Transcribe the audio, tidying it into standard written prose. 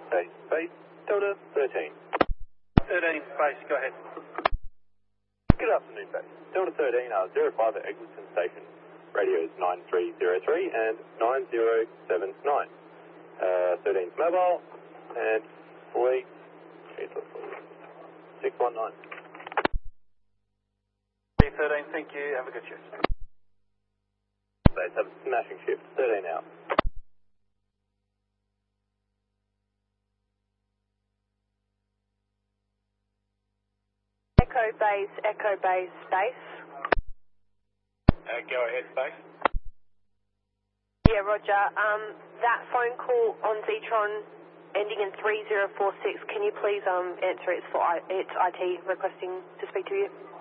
Base Delta 13. 13, base, go ahead. Good afternoon, Base. Delta 13, 05 at Eglinton Station. Radios 9303 and 9079. 13's mobile and fleet 619. 13, thank you. Have a good shift. Base, have a smashing shift. 13 out. Echo base, base. Go ahead, base. Yeah, Roger. That phone call on Zetron ending in 3046, can you please answer? It's IT requesting to speak to you.